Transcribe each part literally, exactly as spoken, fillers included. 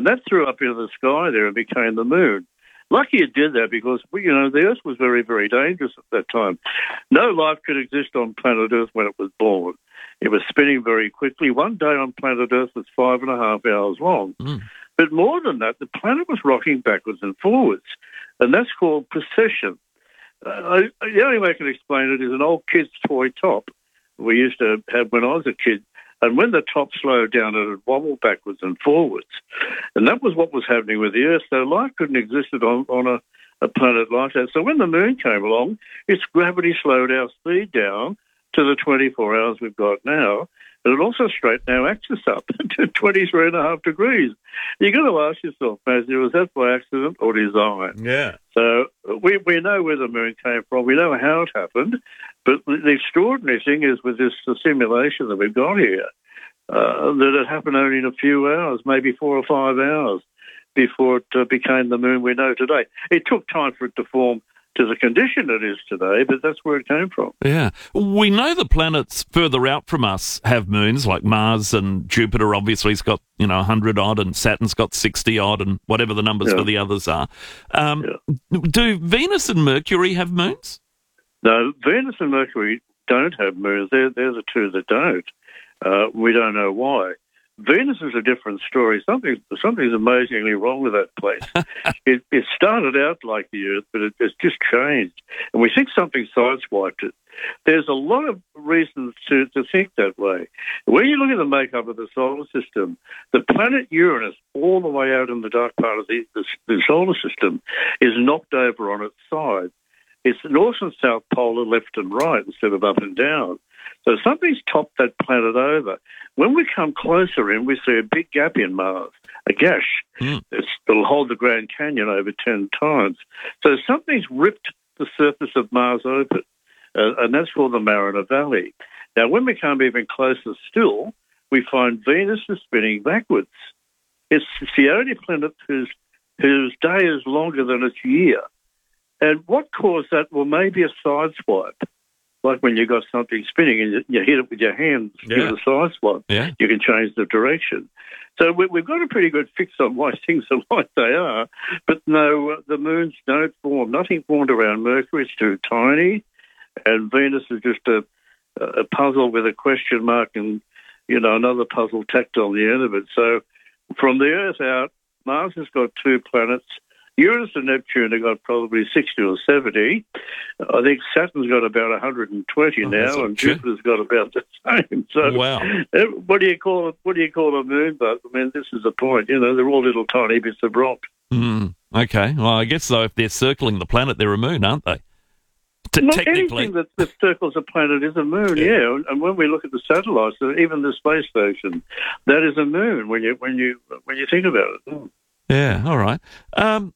And that threw up into the sky there and became the moon. Lucky it did that because, you know, the Earth was very, very dangerous at that time. No life could exist on planet Earth when it was born. It was spinning very quickly. One day on planet Earth was five and a half hours long. Mm. But more than that, the planet was rocking backwards and forwards, and that's called precession. Uh, I, the only way I can explain it is an old kid's toy top we used to have when I was a kid, and when the top slowed down, it would wobble backwards and forwards. And that was what was happening with the Earth. So life couldn't exist on, on a, a planet like that. So when the moon came along, its gravity slowed our speed down to the twenty-four hours we've got now. And it also straightened our axis up to twenty-three and a half degrees. You've got to ask yourself, Matthew, was that by accident or design? Yeah. So we, we know where the moon came from. We know how it happened. But the extraordinary thing is with this simulation that we've got here, uh, that it happened only in a few hours, maybe four or five hours before it uh, became the moon we know today. It took time for it to form to the condition it is today, but that's where it came from. Yeah. We know the planets further out from us have moons, like Mars and Jupiter obviously has got, you know, one hundred odd, and Saturn's got sixty odd, and whatever the numbers yeah. for the others are. Um, yeah. Do Venus and Mercury have moons? No, Venus and Mercury don't have moons. They're, they're the two that don't. Uh, we don't know why. Venus is a different story. Something, something's amazingly wrong with that place. it, it started out like the Earth, but it, it's just changed. And we think something sideswiped it. There's a lot of reasons to, to think that way. When you look at the makeup of the solar system, the planet Uranus, all the way out in the dark part of the, the, the solar system, is knocked over on its side. It's north and south polar, left and right, instead of up and down. So something's topped that planet over. When we come closer in, we see a big gap in Mars, a gash. Mm. It's, it'll hold the Grand Canyon over ten times. So something's ripped the surface of Mars open, uh, and that's called the Mariner Valley. Now, when we come even closer still, we find Venus is spinning backwards. It's, it's the only planet whose, whose day is longer than its year. And what caused that? Well, maybe a side swipe. Like when you got something spinning and you, you hit it with your hands, Yeah. give it a side swipe, Yeah. you can change the direction. So we, we've got a pretty good fix on why things are like they are. But no, uh, the moons don't form. Nothing formed around Mercury. It's too tiny. And Venus is just a, a puzzle with a question mark and, you know, another puzzle tacked on the end of it. So from the Earth out, Mars has got two planets. Uranus and Neptune have got probably sixty or seventy. I think Saturn's got about one hundred twenty Oh, now, and Jupiter's got about the same. So, Wow. what do you call it? What do you call a moon? But I mean, this is the point. You know, they're all little tiny bits of rock. Mm, okay. Well, I guess, though, if they're circling the planet, they're a moon, aren't they? T- Not technically. anything that, that circles a planet is a moon. Yeah. Yeah. And when we look at the satellites, even the space station, that is a moon. When you when you when you think about it. Yeah. All right. Um,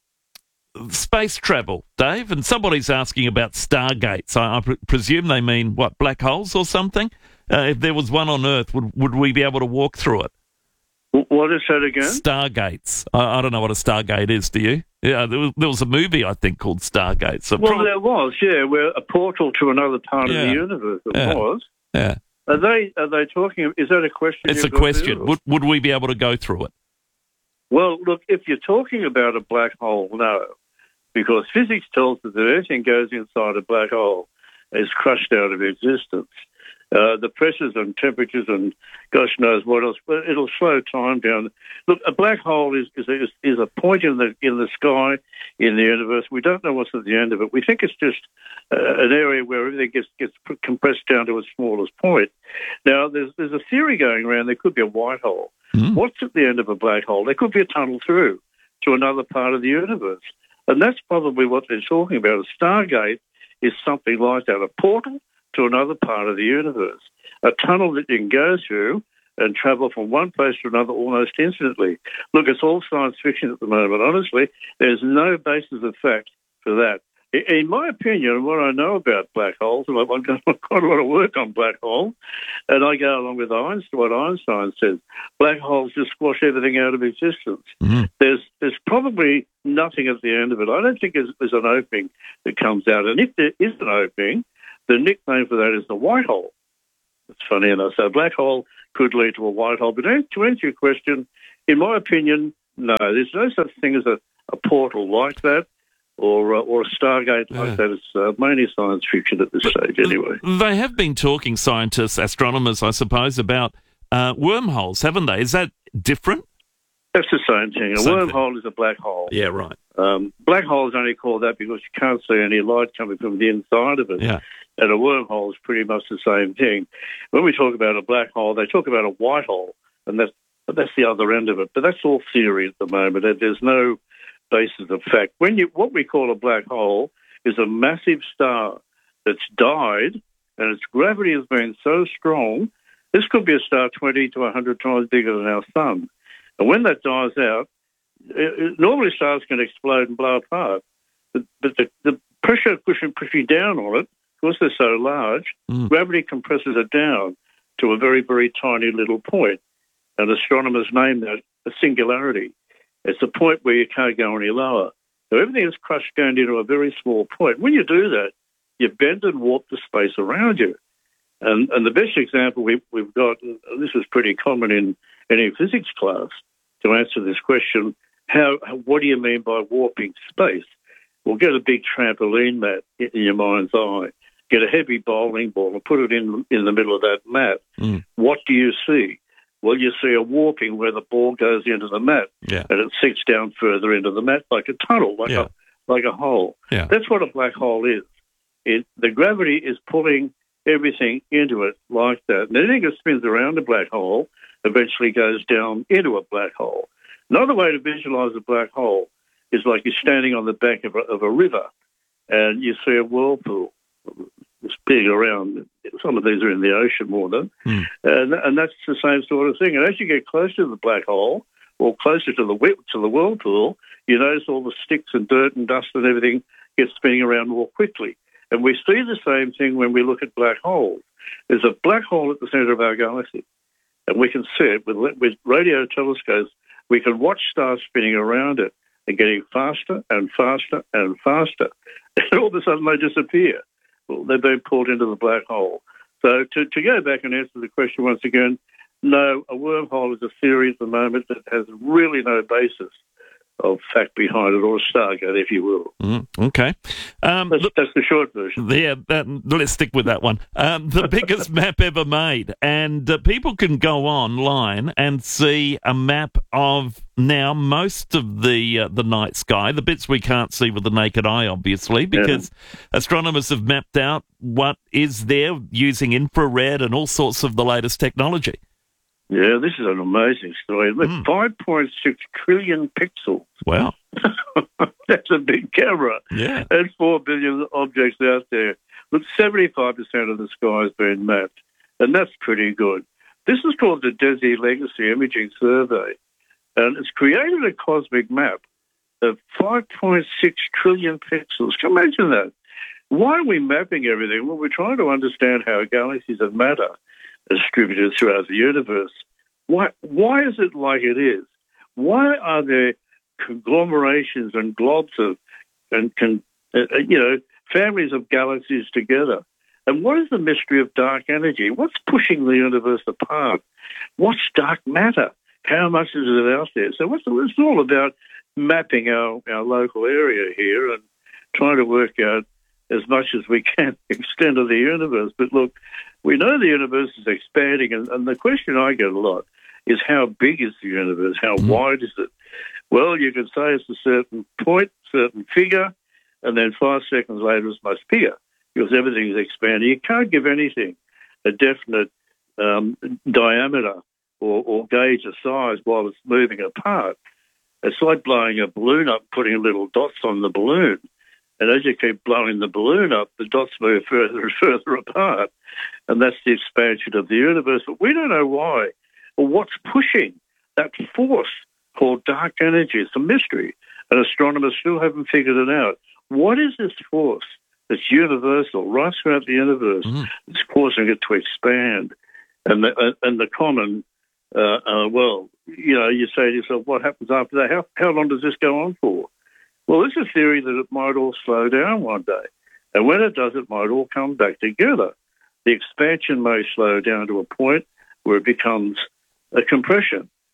Space travel, Dave, and somebody's asking about stargates. I, I pre- presume they mean, what, black holes or something? Uh, if there was one on Earth, would would we be able to walk through it? What is that again? Stargates. I, I don't know what a stargate is, do you? Yeah, there was, there was a movie, I think, called Stargate. So Well, prob- there was, yeah. We're a portal to another part Yeah. of the universe. It Yeah. was. yeah, Are they? Are they talking? Is that a question? it's a you've got question. there? Would would we be able to go through it? Well, look, if you're talking about a black hole, no, because physics tells us that anything goes inside a black hole is crushed out of existence. Uh, the pressures and temperatures and gosh knows what else, but it'll slow time down. Look, a black hole is is a, is a point in the in the sky in the universe. We don't know what's at the end of it. We think it's just uh, an area where everything gets gets compressed down to its smallest point. Now, there's there's a theory going around. There could be a white hole. Mm. What's at the end of a black hole? There could be a tunnel through to another part of the universe, and that's probably what they're talking about. A stargate is something like that, a portal to another part of the universe, a tunnel that you can go through and travel from one place to another almost instantly. Look, it's all science fiction at the moment. Honestly, there's no basis of fact for that. In my opinion, what I know about black holes, and I've done quite a lot of work on black holes, and I go along with Einstein, what Einstein says, black holes just squash everything out of existence. Mm-hmm. There's there's probably nothing at the end of it. I don't think there's, there's an opening that comes out. And if there is an opening, the nickname for that is the white hole. It's funny enough. So a black hole could lead to a white hole. But to answer your question, in my opinion, No, there's no such thing as a, a portal like that or uh, or a Stargate like Yeah. that. It's uh, mainly science fiction at this stage anyway. They have been talking, scientists, astronomers, I suppose, about uh, wormholes, haven't they? Is that different? That's the same thing. A Same wormhole is a black hole. Yeah, right. Um, black hole is only called that because you can't see any light coming from the inside of it. Yeah. And a wormhole is pretty much the same thing. When we talk about a black hole, they talk about a white hole, and that's that's the other end of it. But that's all theory at the moment. And there's no basis of fact. When you what we call a black hole is a massive star that's died, and its gravity has been so strong. This could be a star twenty to one hundred times bigger than our sun. And when that dies out, it, it, normally stars can explode and blow apart. But, but the, the pressure pushing, pushing down on it, because they're so large, Mm. gravity compresses it down to a very, very tiny little point. And astronomers name that a singularity. It's a point where you can't go any lower. So everything is crushed down into a very small point. When you do that, you bend and warp the space around you. And, and the best example we've, we've got, and this is pretty common in any physics class, to answer this question, how, what do you mean by warping space? Well, get a big trampoline mat in your mind's eye. Get a heavy bowling ball and put it in in the middle of that mat. Mm. What do you see? Well, you see a warping where the ball goes into the mat Yeah. and it sinks down further into the mat like a tunnel, like Yeah. a like a hole. Yeah. That's what a black hole is. It, the gravity is pulling everything into it like that. And anything that spins around a black hole eventually goes down into a black hole. Another way to visualize a black hole is like you're standing on the bank of a, of a river and you see a whirlpool spinning around. Some of these are in the ocean more than, Hmm. and, and that's the same sort of thing. And as you get closer to the black hole or closer to the wi- to the whirlpool, you notice all the sticks and dirt and dust and everything gets spinning around more quickly. And we see the same thing when we look at black holes. There's a black hole at the centre of our galaxy, and we can see it with, with radio telescopes. We can watch stars spinning around it and getting faster and faster and faster. And all of a sudden they disappear. Well, they've been pulled into the black hole. So to, to go back and answer the question once again, no, a wormhole is a theory at the moment that has really no basis of fact behind it, or a Stargate, if you will. Mm, okay. Um, That's, look, that's the short version. yeah, that, let's stick with that one. Um, the biggest map ever made. And uh, people can go online and see a map of now most of the uh, the night sky, the bits we can't see with the naked eye, obviously, because astronomers have mapped out what is there using infrared and all sorts of the latest technology. Yeah, this is an amazing story. Look, Mm. five point six trillion pixels. Wow. That's a big camera. Yeah. And four billion objects out there. Look, seventy-five percent of the sky has been mapped, and that's pretty good. This is called the DESI Legacy Imaging Survey, and it's created a cosmic map of five point six trillion pixels. Can you imagine that? Why are we mapping everything? Well, we're trying to understand how galaxies of matter are distributed throughout the universe. Why, why is it like it is? Why are there conglomerations and globs of, and can, uh, you know, families of galaxies together? And what is the mystery of dark energy? What's pushing the universe apart? What's dark matter? How much is it out there? So what's, it's all about mapping our, our local area here and trying to work out as much as we can the extent of the universe. But look, we know the universe is expanding, and, and the question I get a lot is how big is the universe? How Mm. wide is it? Well, you can say it's a certain point, certain figure, and then five seconds later it's much bigger because everything is expanding. You can't give anything a definite um, diameter or, or gauge a size while it's moving apart. It's like blowing a balloon up, putting little dots on the balloon. And as you keep blowing the balloon up, the dots move further and further apart. And that's the expansion of the universe. But we don't know why or what's pushing that force called dark energy. It's a mystery. And astronomers still haven't figured it out. What is this force that's universal right throughout the universe Mm. that's causing it to expand? And the, and the common, uh, uh, well, you know, you say to yourself, what happens after that? How, how long does this go on for? Well, there's a theory that it might all slow down one day. And when it does, it might all come back together. The expansion may slow down to a point where it becomes a compression.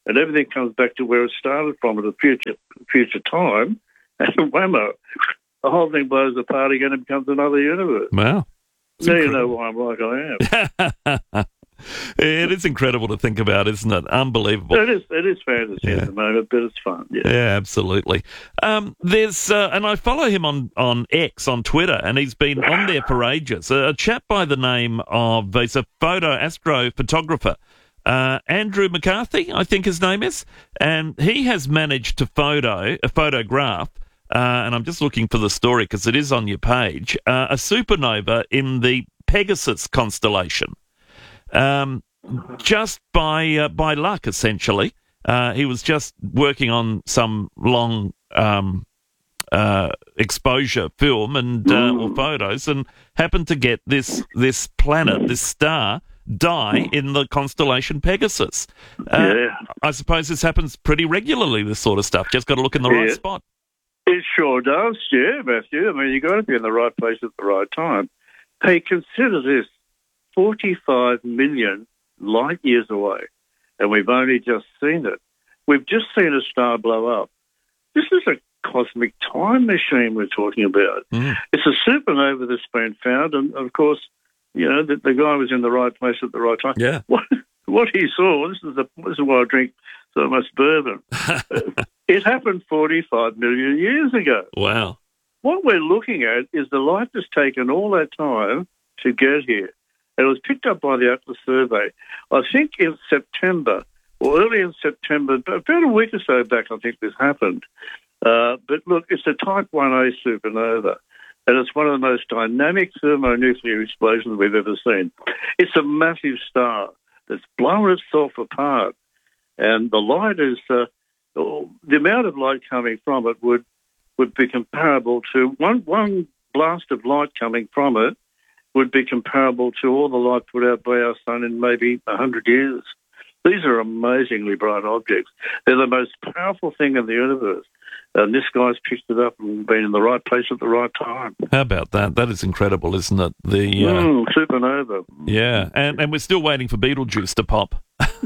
and everything comes back to where it started from at a future future time, and whammo, the whole thing blows apart again and becomes another universe. Wow. It's now incredible. You know why I'm like I am. It is incredible to think about, isn't it? Unbelievable. It is. It is fantasy yeah. at the moment, but it's fun. Yeah, yeah absolutely. Um, there's, uh, and I follow him on, on X, on Twitter, and he's been on there for ages. A, a chap by the name of, he's a photo astrophotographer, uh, Andrew McCarthy, I think his name is, and he has managed to photo, a photograph, uh, and I'm just looking for the story because it is on your page, uh, a supernova in the Pegasus constellation. Um, just by uh, by luck, essentially. Uh, he was just working on some long um, uh, exposure film and uh, or photos, and happened to get this this planet, this star, die in the constellation Pegasus. Uh, yeah. I suppose this happens pretty regularly. This sort of stuff. Just got to look in the yeah. right spot. It sure does, yeah, Matthew. I mean, you got to be in the right place at the right time. Hey, consider this. forty-five million light years away, and we've only just seen it. We've just seen a star blow up. This is a cosmic time machine we're talking about. Mm. It's a supernova that's been found, and of course, you know, the, the guy was in the right place at the right time. Yeah. What, what he saw, this is, the, this is why I drink so much bourbon. It happened forty-five million years ago. Wow. What we're looking at is the light that's taken all that time to get here. It was picked up by the Atlas Survey, I think in September, or early in September, about a week or so back, I think this happened. Uh, but look, it's a Type one A supernova, and it's one of the most dynamic thermonuclear explosions we've ever seen. It's a massive star that's blown itself apart, and the light is, uh, the amount of light coming from it would, would be comparable to, one, one blast of light coming from it would be comparable to all the light put out by our sun in maybe one hundred years. These are amazingly bright objects. They're the most powerful thing in the universe. And this guy's picked it up and been in the right place at the right time. How about that? That is incredible, isn't it? The uh, mm, supernova. Yeah, and, and we're still waiting for Beetlejuice to pop.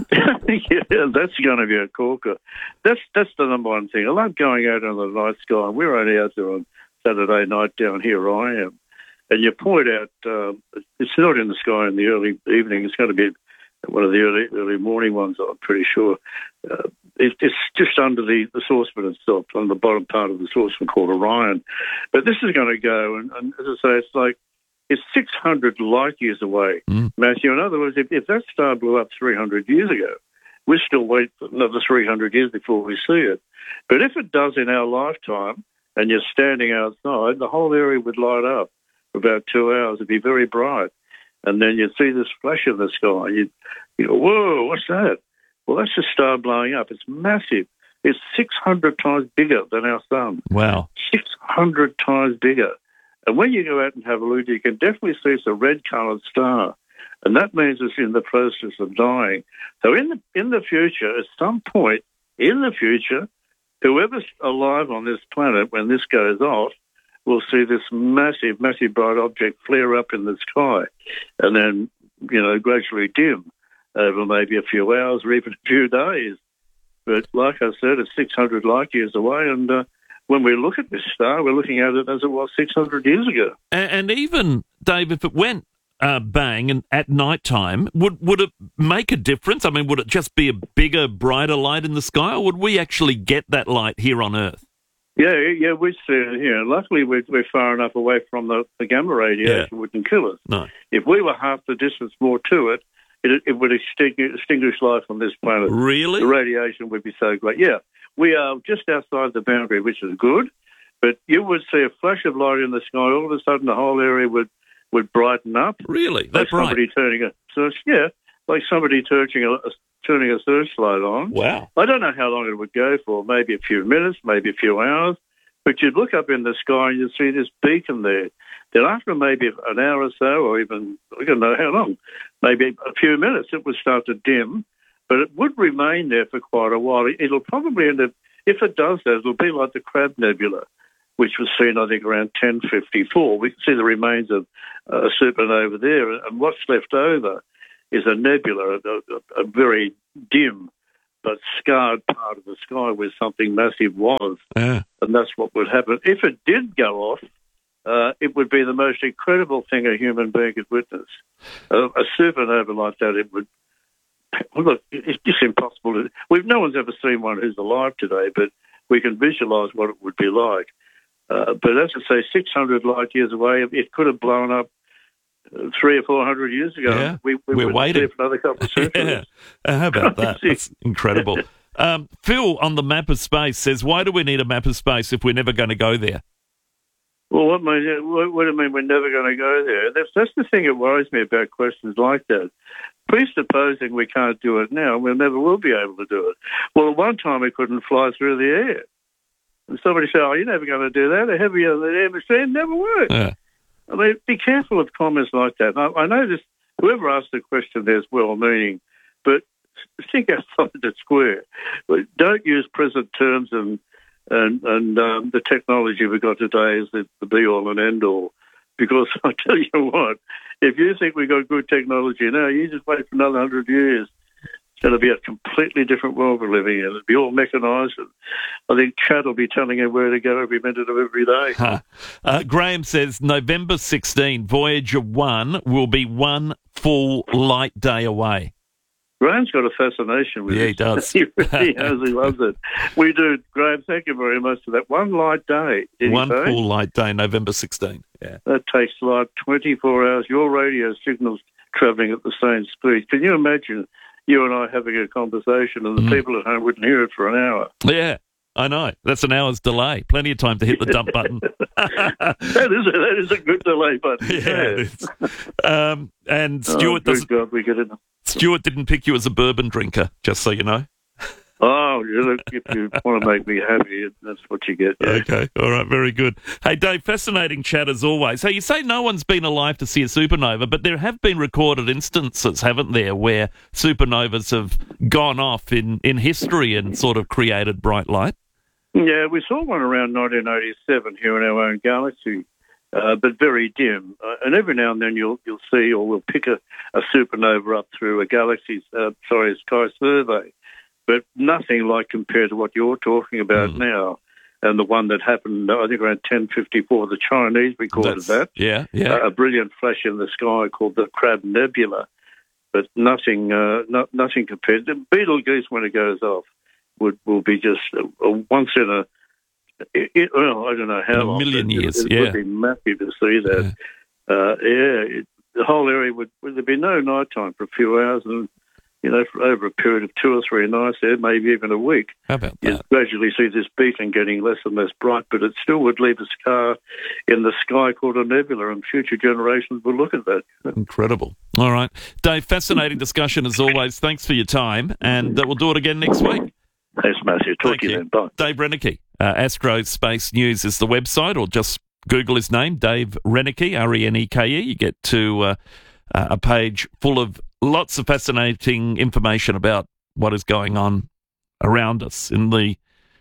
Yeah, that's going to be a corker. That's that's the number one thing. I love going out on the night sky. We're only out there on Saturday night down here. I am. And you point out, uh, it's not in the sky in the early evening. It's going to be one of the early early morning ones, I'm pretty sure. Uh, it, it's just under the, the saucepan itself, on the bottom part of the saucepan called Orion. But this is going to go, and, and as I say, it's like, it's six hundred light years away, mm. Matthew. In other words, if, if that star blew up three hundred years ago, we're still waiting for another three hundred years before we see it. But if it does in our lifetime, and you're standing outside, the whole area would light up. About two hours, it'd be very bright, and then you'd see this flash in the sky. You'd, you go, whoa, what's that? Well, that's a star blowing up. It's massive. It's six hundred times bigger than our sun. Wow. six hundred times bigger. And when you go out and have a look, you can definitely see it's a red-coloured star, and that means it's in the process of dying. So in the, in the future, at some point in the future, whoever's alive on this planet when this goes off, we'll see this massive, massive bright object flare up in the sky and then, you know, gradually dim over maybe a few hours or even a few days. But like I said, it's six hundred light years away, and uh, when we look at this star, we're looking at it as it was six hundred years ago. And, and even, Dave, if it went uh, bang and at night time, would, would it make a difference? I mean, would it just be a bigger, brighter light in the sky, or would we actually get that light here on Earth? Yeah, yeah, we see it here. Luckily, we're, we're far enough away from the, the gamma radiation, yeah. wouldn't kill us. No. If we were half the distance more to it, it, it would extinguish, extinguish life on this planet. Really? The radiation would be so great. Yeah, we are just outside the boundary, which is good, but you would see a flash of light in the sky. All of a sudden, the whole area would, would brighten up. Really? That's like somebody bright? turning a search. Yeah, like somebody turning a, turning a searchlight on. Wow. I don't know how long it would go for, maybe a few minutes, maybe a few hours. But you'd look up in the sky and you'd see this beacon there. Then after maybe an hour or so, or even, I don't know how long, maybe a few minutes, it would start to dim, but it would remain there for quite a while. It'll probably end up, if it does that, it'll be like the Crab Nebula, which was seen, I think, around ten fifty-four. We can see the remains of a supernova there, and what's left over is a nebula, a, a, a very dim but scarred part of the sky where something massive was. Yeah. And that's what would happen. If it did go off, uh, it would be the most incredible thing a human being could witness. Uh, a supernova like that, it would... Well, look, it's just impossible. To, we've no one's ever seen one who's alive today, but we can visualise what it would be like. Uh, but as I say, six hundred light years away, it could have blown up three or four hundred years ago. Yeah. We, we We're waiting for another couple of centuries. Yeah. Uh, how about that? That's incredible. Um, Phil on the map of space says, "Why do we need a map of space if we're never going to go there?" Well, what, mean, what, what do you mean we're never going to go there? That's, that's the thing that worries me about questions like that. Presupposing we can't do it now, we never will be able to do it. Well, at one time we couldn't fly through the air. And somebody said, oh, you're never going to do that. A heavier than air machine never works. Yeah. I mean, be careful of comments like that. I, I know this, whoever asked the question there's well-meaning, but think outside the square. Don't use present terms and and, and um, the technology we've got today is the, the be-all and end-all. Because I tell you what, if you think we've got good technology now, you just wait for another hundred years. It's going to be a completely different world we're living in. It'll be all mechanised. And I think Chad will be telling you where to go every minute of every day. Huh. Uh, Graham says November sixteenth, Voyager one will be one full light day away. Graham's got a fascination with it. Yeah, he does. He really has. He loves it. We do. Graham, thank you very much for that. One light day. One full light day, November sixteenth. Yeah. That takes like twenty-four hours. Your radio signal's travelling at the same speed. Can you imagine you and I having a conversation and the mm. people at home wouldn't hear it for an hour? Yeah, I know. That's an hour's delay. Plenty of time to hit the dump button. that, is a, that is a good delay button. Yeah. yeah. Um, and Stuart oh, doesn't... God, we get it. Stuart didn't pick you as a bourbon drinker, just so you know. Oh, look, if you want to make me happy, that's what you get. Yeah. Okay, all right, very good. Hey, Dave, fascinating chat as always. So you say no one's been alive to see a supernova, but there have been recorded instances, haven't there, where supernovas have gone off in, in history and sort of created bright light? Yeah, we saw one around nineteen eighty-seven here in our own galaxy. Uh, but very dim. Uh, and every now and then you'll you'll see, or we'll pick a, a supernova up through a galaxy, uh, sorry, a sky survey. But nothing like compared to what you're talking about mm. now. And the one that happened, I think, around ten fifty-four, the Chinese recorded That's, that. Yeah, yeah. Uh, a brilliant flash in the sky called the Crab Nebula. But nothing uh, not, nothing compared. The Betelgeuse, when it goes off, would will be just a, a once in a It, it, well, I don't know how in long. A million it, years, it, it yeah. would be massive to see that. Yeah, uh, yeah it, the whole area would, would there be no night time for a few hours, and you know, for over a period of two or three nights, there, maybe even a week. How about that? You gradually see this beacon getting less and less bright, but it still would leave a scar in the sky called a nebula, and future generations will look at that. Incredible. All right, Dave. Fascinating discussion as always. Thanks for your time, and uh, we'll do it again next week. Thanks, Matthew. Talk Thank to you, you then. Bye. Dave Reneke, uh, Astro Space News is the website, or just Google his name, Dave Reneke, R E N E K E. You get to uh, uh, a page full of lots of fascinating information about what is going on around us in the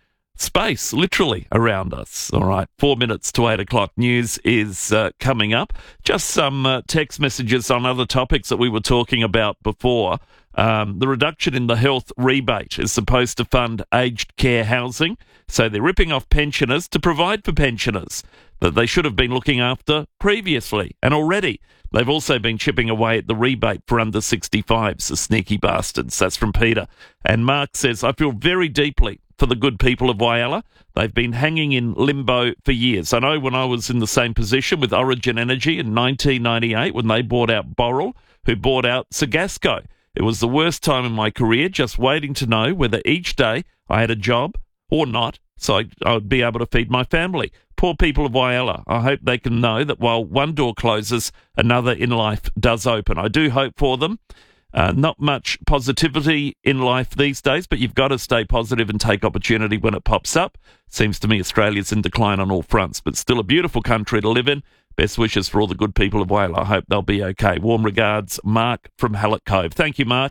space, literally around us. All right, four minutes to eight o'clock. News is uh, coming up. Just some uh, text messages on other topics that we were talking about before. Um, the reduction in the health rebate is supposed to fund aged care housing, so they're ripping off pensioners to provide for pensioners that they should have been looking after previously. And already they've also been chipping away at the rebate for under sixty-fives, the sneaky bastards. That's from Peter. And Mark says, I feel very deeply for the good people of Whyalla. They've been hanging in limbo for years. I know when I was in the same position with Origin Energy in nineteen ninety-eight when they bought out Boral, who bought out Sagasco. It was the worst time in my career, just waiting to know whether each day I had a job or not, so I, I would be able to feed my family. Poor people of Whyalla, I hope they can know that while one door closes, another in life does open. I do hope for them. Uh, not much positivity in life these days, but you've got to stay positive and take opportunity when it pops up. Seems to me Australia's in decline on all fronts, but still a beautiful country to live in. Best wishes for all the good people of Whyalla. I hope they'll be okay. Warm regards, Mark from Hallett Cove. Thank you, Mark.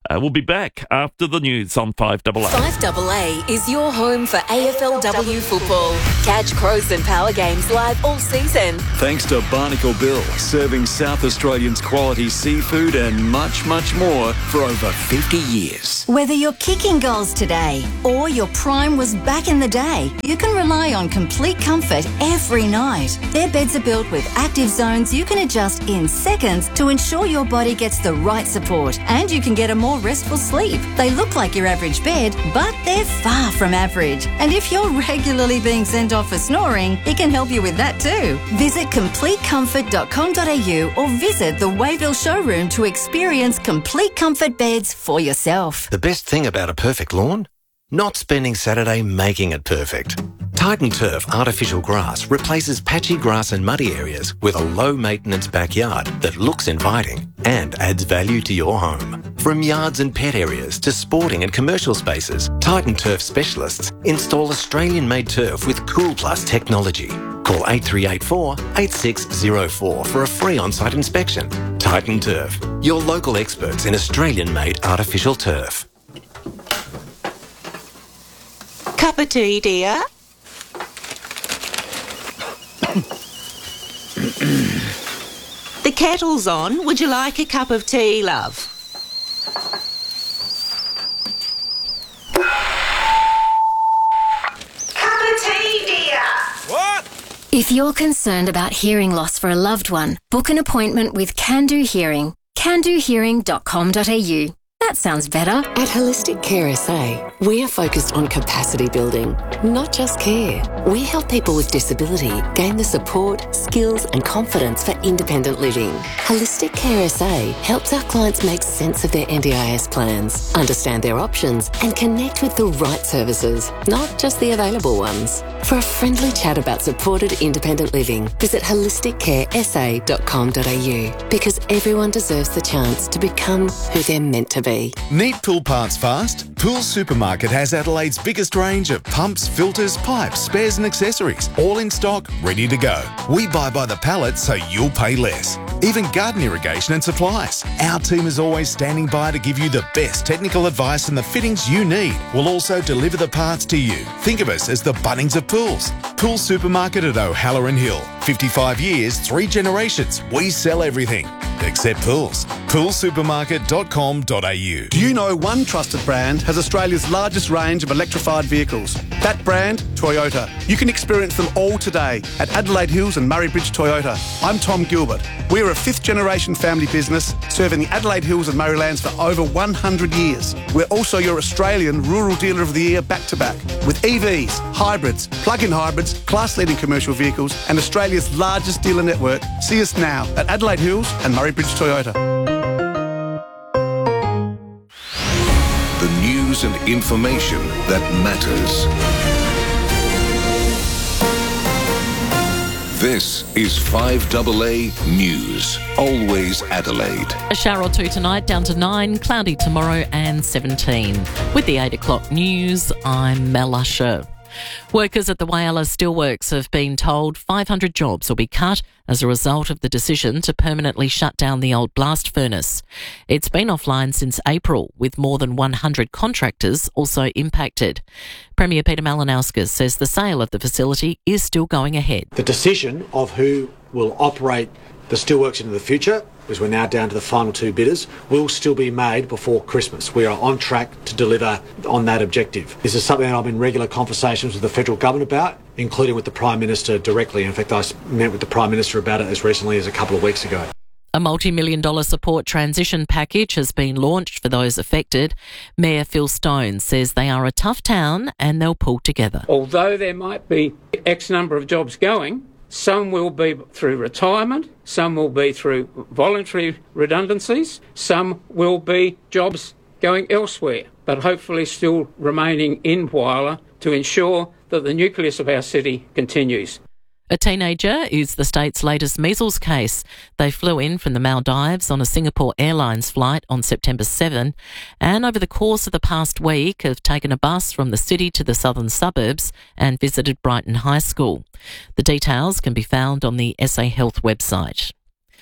Uh, we'll be back after the news on five A A. five A A is your home for A F L W football. Catch Crows and Power games live all season. Thanks to Barnacle Bill, serving South Australians quality seafood and much, much more for over fifty years. Whether you're kicking goals today or your prime was back in the day, you can rely on complete comfort every night. Their beds are built with active zones you can adjust in seconds to ensure your body gets the right support and you can get a more restful sleep. They look like your average bed, but they're far from average. And if you're regularly being sent off for snoring, it can help you with that too. Visit complete comfort dot com dot a u or visit the Wayville showroom to experience complete comfort beds for yourself. The best thing about a perfect lawn? Not spending Saturday making it perfect. Titan Turf artificial grass replaces patchy grass and muddy areas with a low-maintenance backyard that looks inviting and adds value to your home. From yards and pet areas to sporting and commercial spaces, Titan Turf specialists install Australian-made turf with Cool Plus technology. Call eight three eight four, eight six zero four for a free on-site inspection. Titan Turf, your local experts in Australian-made artificial turf. Cup of tea, dear? The kettle's on. Would you like a cup of tea, love? Cup of tea, dear. What? If you're concerned about hearing loss for a loved one, book an appointment with Can Do Hearing. can do hearing dot com dot a u. That sounds better. At Holistic Care S A, we are focused on capacity building, not just care. We help people with disability gain the support, skills and confidence for independent living. Holistic Care S A helps our clients make sense of their N D I S plans, understand their options and connect with the right services, not just the available ones. For a friendly chat about supported independent living, visit holistic care s a dot com dot a u because everyone deserves the chance to become who they're meant to be. Need pool parts fast? Pool Supermarket has Adelaide's biggest range of pumps, filters, pipes, spares and accessories, all in stock, ready to go. We buy by the pallet so you'll pay less. Even garden irrigation and supplies. Our team is always standing by to give you the best technical advice and the fittings you need. We'll also deliver the parts to you. Think of us as the Bunnings of pools. Pool Supermarket at O'Halloran Hill. fifty-five years, three generations. We sell everything except pools. pool supermarket dot com dot a u. Do you know one trusted brand has Australia's largest range of electrified vehicles? That brand, Toyota. You can experience them all today at Adelaide Hills and Murray Bridge Toyota. I'm Tom Gilbert. We're a fifth generation family business serving the Adelaide Hills and Murraylands for over one hundred years. We're also your Australian Rural Dealer of the Year back to back with E Vs, hybrids, plug-in hybrids, class-leading commercial vehicles and Australia's largest dealer network. See us now at Adelaide Hills and Murray Bridge Toyota. The news and information that matters. This is five A A News. Always Adelaide. A shower or two tonight, down to nine, cloudy tomorrow and seventeen. With the eight o'clock news, I'm Mel Usher. Workers at the Whyalla Steelworks have been told five hundred jobs will be cut as a result of the decision to permanently shut down the old blast furnace. It's been offline since April, with more than one hundred contractors also impacted. Premier Peter Malinauskas says the sale of the facility is still going ahead. The decision of who will operate the steelworks into the future, because we're now down to the final two bidders, will still be made before Christmas. We are on track to deliver on that objective. This is something that I'm in regular conversations with the federal government about, including with the Prime Minister directly. In fact, I met with the Prime Minister about it as recently as a couple of weeks ago. A multi-million dollar support transition package has been launched for those affected. Mayor Phil Stone says they are a tough town and they'll pull together. Although there might be X number of jobs going, some will be through retirement, some will be through voluntary redundancies, some will be jobs going elsewhere, but hopefully still remaining in Whyalla to ensure that the nucleus of our city continues. A teenager is the state's latest measles case. They flew in from the Maldives on a Singapore Airlines flight on September seventh and over the course of the past week have taken a bus from the city to the southern suburbs and visited Brighton High School. The details can be found on the S A Health website.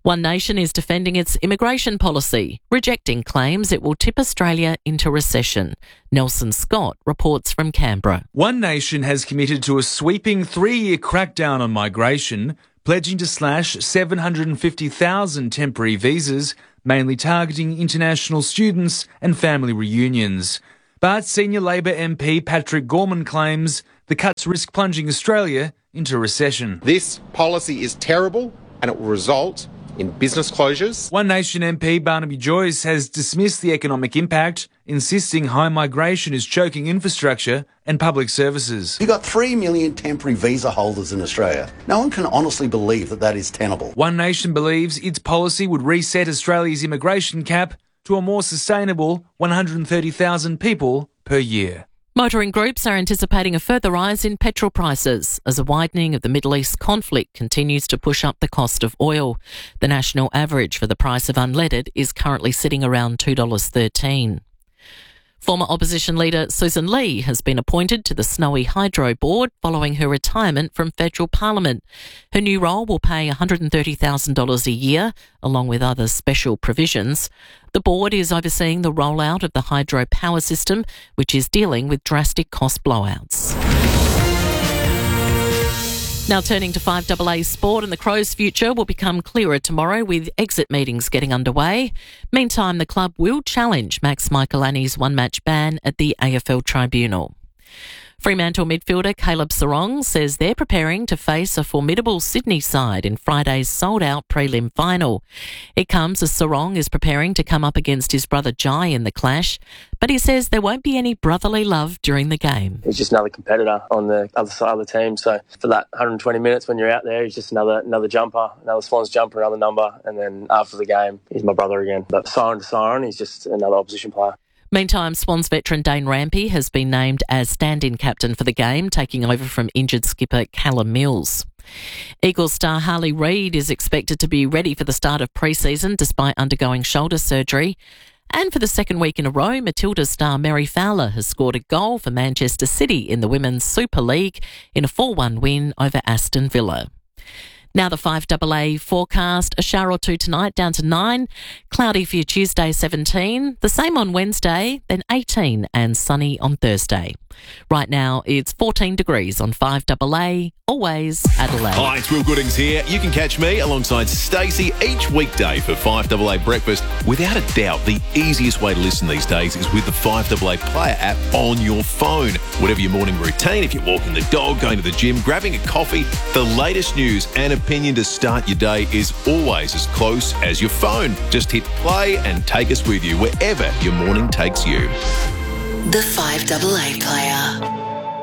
One Nation is defending its immigration policy, rejecting claims it will tip Australia into recession. Nelson Scott reports from Canberra. One Nation has committed to a sweeping three-year crackdown on migration, pledging to slash seven hundred fifty thousand temporary visas, mainly targeting international students and family reunions. But senior Labor M P Patrick Gorman claims the cuts risk plunging Australia into recession. This policy is terrible and it will result in business closures. One Nation M P Barnaby Joyce has dismissed the economic impact, insisting high migration is choking infrastructure and public services. You've got three million temporary visa holders in Australia. No one can honestly believe that that is tenable. One Nation believes its policy would reset Australia's immigration cap to a more sustainable one hundred thirty thousand people per year. Motoring groups are anticipating a further rise in petrol prices as a widening of the Middle East conflict continues to push up the cost of oil. The national average for the price of unleaded is currently sitting around two dollars thirteen. Former opposition leader Susan Lee has been appointed to the Snowy Hydro Board following her retirement from federal parliament. Her new role will pay one hundred thirty thousand dollars a year, along with other special provisions. The board is overseeing the rollout of the hydro power system, which is dealing with drastic cost blowouts. Now turning to five A A sport, and the Crows' future will become clearer tomorrow with exit meetings getting underway. Meantime, the club will challenge Max Michelani's one-match ban at the A F L Tribunal. Fremantle midfielder Caleb Sarong says they're preparing to face a formidable Sydney side in Friday's sold-out prelim final. It comes as Sarong is preparing to come up against his brother Jai in the clash, but he says there won't be any brotherly love during the game. He's just another competitor on the other side of the team, so for that one hundred twenty minutes when you're out there, he's just another another jumper, another Swans jumper, another number, and then after the game, he's my brother again. But siren to siren, he's just another opposition player. Meantime, Swans veteran Dane Rampy has been named as stand-in captain for the game, taking over from injured skipper Callum Mills. Eagles star Harley Reid is expected to be ready for the start of pre-season despite undergoing shoulder surgery. And for the second week in a row, Matilda's star Mary Fowler has scored a goal for Manchester City in the Women's Super League in a four one win over Aston Villa. Now the five A A forecast, a shower or two tonight down to nine, cloudy for your Tuesday seventeen, the same on Wednesday, then eighteen and sunny on Thursday. Right now it's fourteen degrees on five A A, always Adelaide. Hi, it's Will Goodings here. You can catch me alongside Stacey each weekday for five A A Breakfast. Without a doubt, the easiest way to listen these days is with the five A A Player app on your phone. Whatever your morning routine, if you're walking the dog, going to the gym, grabbing a coffee, the latest news and opinion to start your day is always as close as your phone. Just hit play and take us with you wherever your morning takes you. The five A A Player.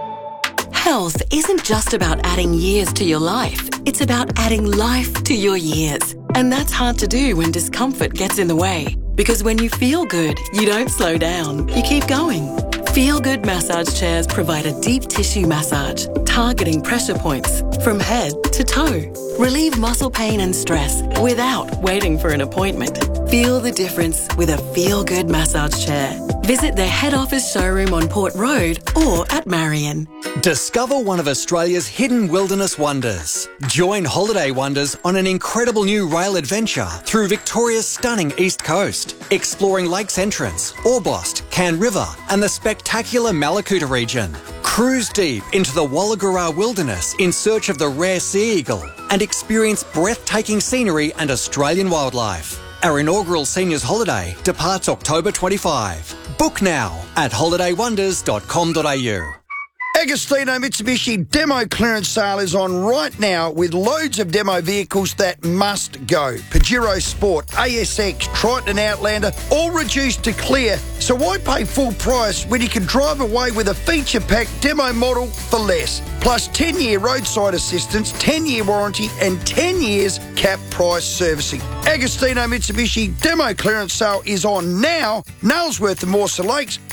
Health isn't just about adding years to your life. It's about adding life to your years. And that's hard to do when discomfort gets in the way. Because when you feel good, you don't slow down. You keep going. Feel Good massage chairs provide a deep tissue massage, targeting pressure points from head to toe. Relieve muscle pain and stress without waiting for an appointment. Feel the difference with a Feel Good massage chair. Visit their head office showroom on Port Road or at Marion. Discover one of Australia's hidden wilderness wonders. Join Holiday Wonders on an incredible new rail adventure through Victoria's stunning east coast, exploring Lakes Entrance, Orbost, Can River and the spectacular Malakuta region. Cruise deep into the Wallagura wilderness in search of the rare sea eagle and experience breathtaking scenery and Australian wildlife. Our inaugural seniors holiday departs October twenty-fifth. Book now at holiday wonders dot com dot a u. Agostino Mitsubishi demo clearance sale is on right now with loads of demo vehicles that must go. Pajero Sport, A S X, Triton Outlander, all reduced to clear. So why pay full price when you can drive away with a feature-packed demo model for less? Plus ten-year roadside assistance, ten-year warranty and ten years cap price servicing. Agostino Mitsubishi demo clearance sale is on now. Nailsworth and Morse Lakes.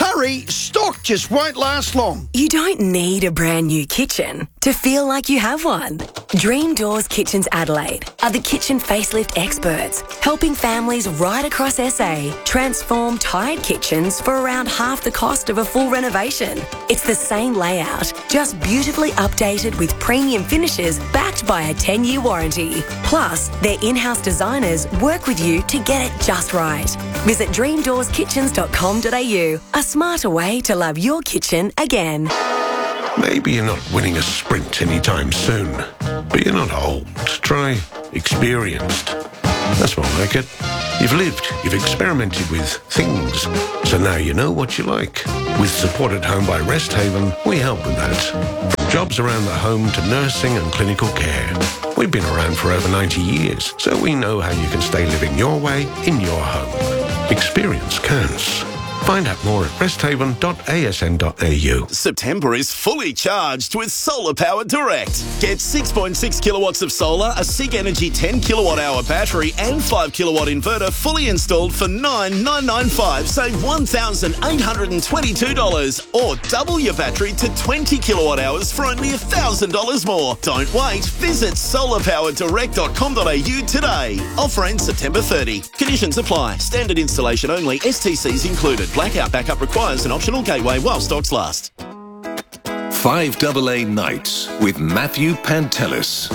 Hurry, stock just won't last long. You don't need a brand new kitchen to feel like you have one. Dream Doors Kitchens Adelaide are the kitchen facelift experts, helping families right across S A transform tired kitchens for around half the cost of a full renovation. It's the same layout, just beautifully updated with premium finishes backed by a ten-year warranty. Plus, their in-house designers work with you to get it just right. Visit dream doors kitchens dot com dot a u, a smarter way to love your kitchen again. Maybe you're not winning a sprint anytime soon, but you're not old. Try experienced. That's more like it. You've lived, you've experimented with things, so now you know what you like. With Support at Home by Rest Haven, we help with that. From jobs around the home to nursing and clinical care. We've been around for over ninety years, so we know how you can stay living your way in your home. Experience counts. Find out more at rest haven dot a s n dot a u. September is fully charged with Solar Power Direct. Get six point six kilowatts of solar, a SIG Energy ten kilowatt hour battery and five kilowatt inverter fully installed for nine thousand nine hundred ninety-five dollars. Save one thousand eight hundred twenty-two dollars. Or double your battery to twenty kilowatt hours for only one thousand dollars more. Don't wait. Visit solar power direct dot com dot a u today. Offer ends September thirtieth. Conditions apply. Standard installation only. S T Cs included. Blackout backup requires an optional gateway while stocks last. five double A Nights with Matthew Pantelis.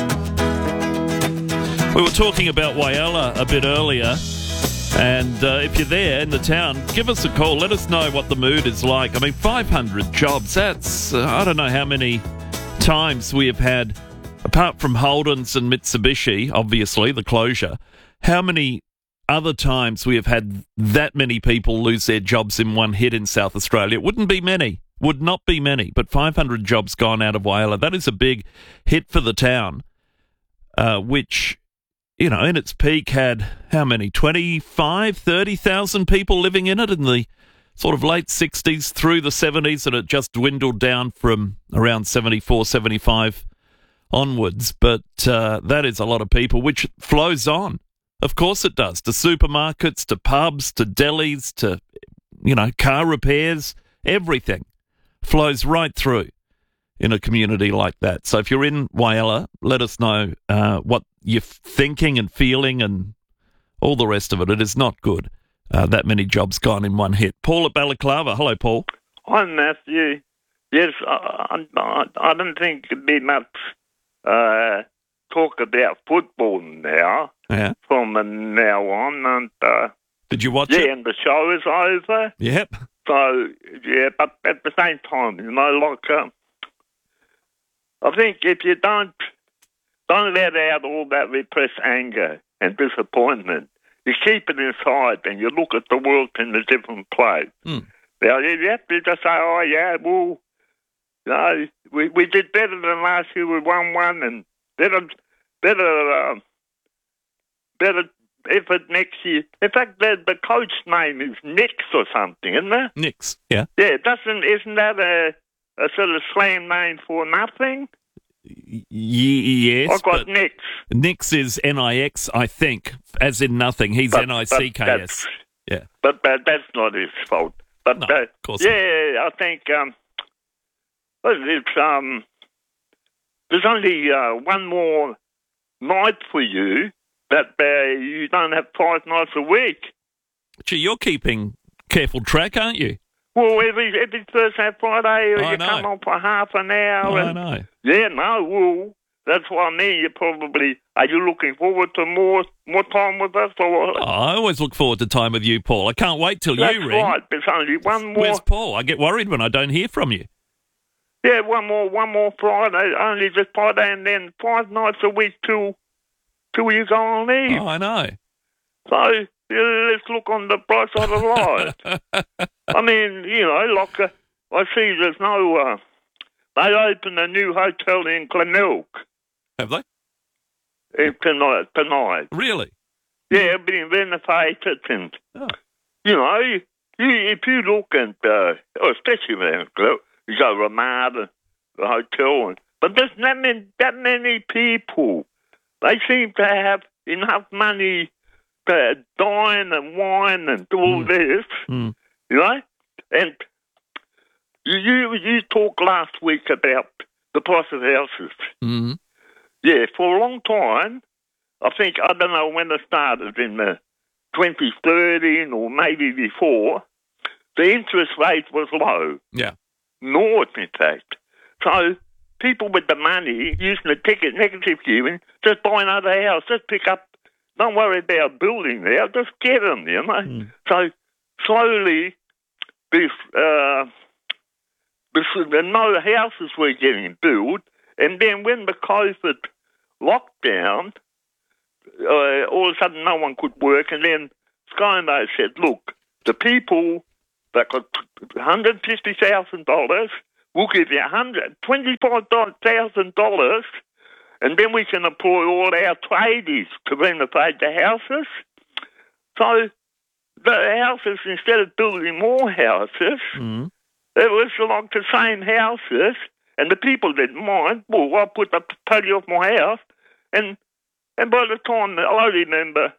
We were talking about Whyalla a bit earlier, and uh, if you're there in the town, give us a call. Let us know what the mood is like. I mean, five hundred jobs, that's, uh, I don't know how many times we have had, apart from Holden's and Mitsubishi, obviously, the closure, how many other times we have had that many people lose their jobs in one hit in South Australia. It wouldn't be many, would not be many, but five hundred jobs gone out of Whyalla. That is a big hit for the town, uh, which, you know, in its peak had how many, twenty-five, thirty thousand people living in it in the sort of late sixties through the seventies, and it just dwindled down from around seventy-four, seventy-five onwards. But uh, that is a lot of people, which flows on. Of course it does, to supermarkets, to pubs, to delis, to, you know, car repairs, everything flows right through in a community like that. So if you're in Whyalla, let us know uh, what you're thinking and feeling and all the rest of it. It is not good, uh, that many jobs gone in one hit. Paul at Balaclava. Hello, Paul. Hi, Matthew. Yes, I, I, I don't think it'd be much uh, talk about football now. Yeah. From now on, and uh, did you watch yeah, it? Yeah, and the show is over. Yep. So yeah, but at the same time, you know, like uh, I think if you don't don't let out all that repressed anger and disappointment, you keep it inside, and you look at the world in a different place. Mm. Now you have to just say, oh yeah, well, you know, we we did better than last year. We won one, and better better. Uh, Better effort next year. In fact, the, the coach name is Nix or something, isn't it? Nix, yeah. Yeah, doesn't isn't that a, a sort of slang name for nothing? Y- yes. I got Nix. Nix is N I X, I think, as in nothing. He's But- N I C K S. Yeah. But, but that's not his fault. But No, uh, of course yeah, I think um, well, it's um, there's only uh, one more night for you. That uh, you don't have five nights a week. Gee, you're keeping careful track, aren't you? Well, every every Thursday, Friday, I you know. come on for half an hour. I and, know. Yeah, no, well, that's what I mean. You probably are you looking forward to more more time with us, or what? Oh, I always look forward to time with you, Paul. I can't wait till That's you ring. right. There's only one more. Where's Paul? I get worried when I don't hear from you. Yeah, one more, one more Friday. Only just Friday, and then five nights a week till till you go on leave. Oh, I know. So yeah, let's look on the bright side of life. I mean, you know, like uh, I see there's no. Uh, they opened a new hotel in Glenelg. Have they? Uh, tonight, tonight. Really? Yeah, it's been renovated, and oh. you know, you, if you look at, uh, especially around Glenelg, you go Ramada, the hotel, and, but there's not many, that many people. They seem to have enough money to dine and wine and do all Mm. this, Mm. you know. And you you, you talked last week about the price of houses. Mm-hmm. Yeah, for a long time, I think, I don't know when it started, in the twenty thirteen or maybe before, the interest rate was low. Yeah. North, in fact. So people with the money using the ticket negative giving, just buy another house, just pick up, don't worry about building there, just get them, you know. Mm. So slowly, this, uh, this, no houses were getting built, and then when the COVID lockdown, uh, all of a sudden no one could work, and then ScoMo said, look, the people that got one hundred fifty thousand dollars, we'll give you one hundred twenty-five thousand dollars, and then we can employ all our tradies to renovate the houses. So the houses, instead of building more houses, mm. it was like the same houses, and the people didn't mind. Well, I put the patio off my house, and and by the time, I remember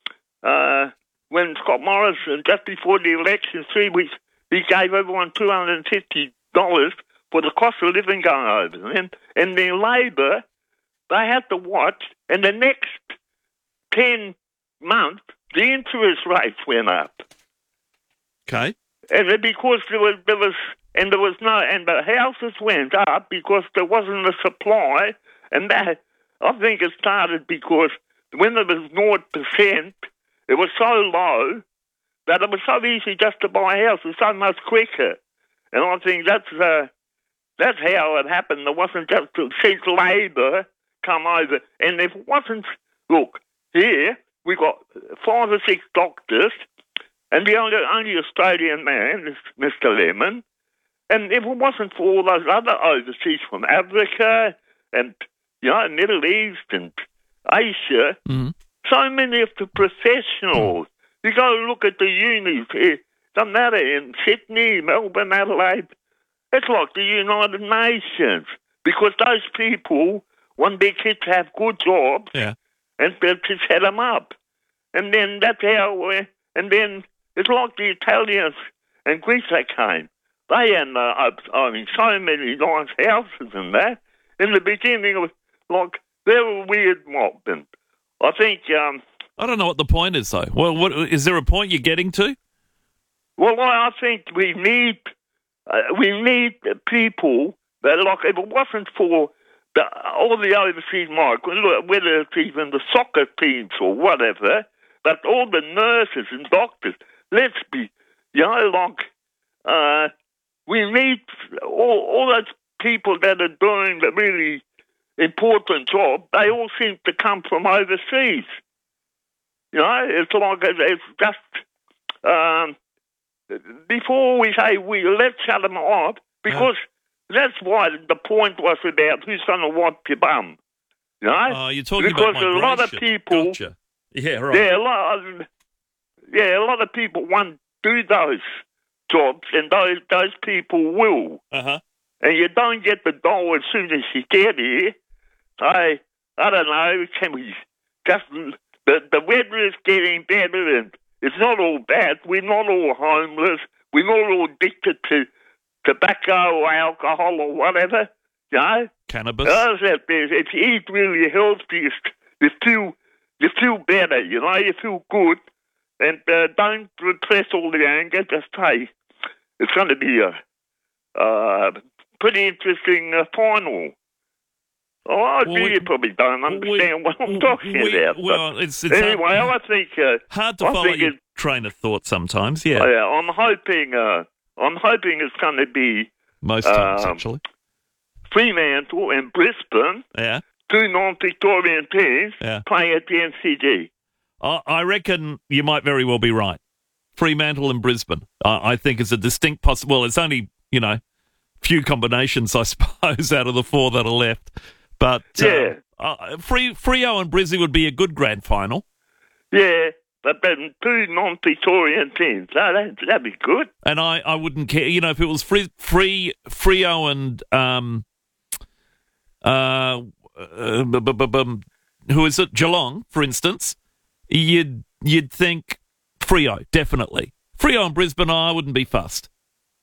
uh, when Scott Morrison, just before the election, three weeks, he gave everyone two hundred fifty dollars for the cost of living going over. And, and then Labor, they had to watch, and the next ten months, the interest rates went up. Okay. And it- because there was, there was, and there was no, and the houses went up because there wasn't a supply, and that, I think it started because when there was zero percent, it was so low that it was so easy just to buy a house. It was so much quicker. And I think that's uh, that's how it happened. It wasn't just to see Labor come over. And if it wasn't, look, here we got five or six doctors, and the only, only Australian man is Mister Lemon. And if it wasn't for all those other overseas from Africa and, you know, Middle East and Asia, mm. so many of the professionals, you go look at the unis here, doesn't matter in Sydney, Melbourne, Adelaide, it's like the United Nations, because those people want their kids to have good jobs Yeah. and to, to set them up. And then that's how, we, and then it's like the Italians and Greece that came. They had, uh, I mean, so many nice houses and that. In the beginning, it was like, they were a weird mob. And I think... Um, I don't know what the point is, though. Well, what, is there a point you're getting to? Well, I think we need uh, we need people that, like, if it wasn't for the, all the overseas migrants, whether it's even the soccer teams or whatever, but all the nurses and doctors, let's be, you know, like, uh, we need all, all those people that are doing the really important job, they all seem to come from overseas. You know, it's like, it's just... Um, before we say we, let's shut them off, because yeah. that's why the point was about who's going to wipe your bum. You know? Oh, you're talking because about a lot of migration. people... Gotcha. Yeah, right. Yeah, a lot of, yeah, a lot of people want to do those jobs, and those those people will. Uh-huh. And you don't get the dough as soon as you get here. I, I don't know, can we just... The, the weather is getting better, and it's not all bad. We're not all homeless. We're not all addicted to tobacco or alcohol or whatever, you know? Cannabis. Uh, if you eat really healthy, you feel, you feel better, you know? You feel good. And uh, don't repress all the anger. Just say, it's going to be a uh, pretty interesting uh, final. Oh, I Well, well, we- you probably don't understand what I'm talking we- about. well, but it's- it's anyway, hard- I think uh, Hard to I follow think your it, train of thought sometimes, yeah. oh, yeah, I'm hoping. Uh, I'm hoping it's going to be Most times, um, actually. Fremantle and Brisbane, Yeah. two non-Victorian teams, Yeah. playing at the N C G. I I reckon you might very well be right. Fremantle and Brisbane, I I think, is a distinct possible. Well, it's only, you know, few combinations, I suppose, out of the four that are left. But Yeah. uh, uh, Free, Freo and Brizzy would be a good grand final. Yeah, but then two non-Victorian teams. Oh, that, that'd be good. And I, I wouldn't care, you know, if it was free, free Freo and um, uh, uh, bu- bu- bu- bum, who is it, Geelong, for instance, you'd you'd think Freo, definitely. Freo and Brisbane, I wouldn't be fussed.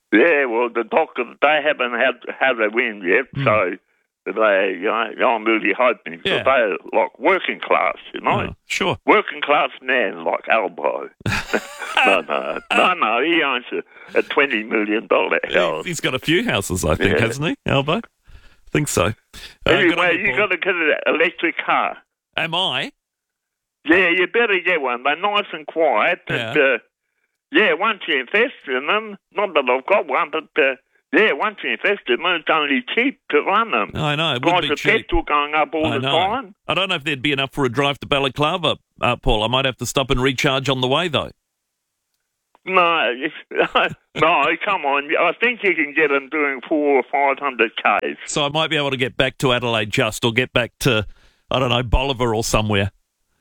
Yeah, well, the doctors, they haven't had had a win yet, Mm. so they, you know, I'm really hoping. Yeah. So they're like working class, you know. Oh, sure. Working class man like Albo. no, no, no, no, he owns a, a twenty million dollars house. He's got a few houses, I think, Yeah. hasn't he, Albo? I think so. Uh, good on Anyway, you, you Paul. got to get an electric car. Am I? Yeah, you better get one. They're nice and quiet. And, Yeah. uh, yeah, once you invest in them, not that I've got one, but uh, yeah, once you invest in them, it's only cheap to run them. I know. It would Price be of cheap. petrol going up all I the know. time. I don't know if there'd be enough for a drive to Balaclava, uh, Paul. I might have to stop and recharge on the way, though. No, it's- no, come on. I think you can get them doing four or five hundred k's. So I might be able to get back to Adelaide just, or get back to, I don't know, Bolivar or somewhere.